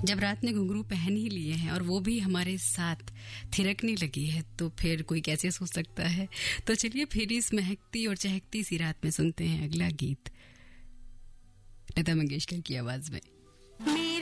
जब रात में घुंघरू पहन ही लिए हैं और वो भी हमारे साथ थिरकने लगी है तो फिर कोई कैसे सो सकता है। तो चलिए फिर इस महकती और चहकती सी रात में सुनते हैं अगला गीत लता मंगेशकर की आवाज में।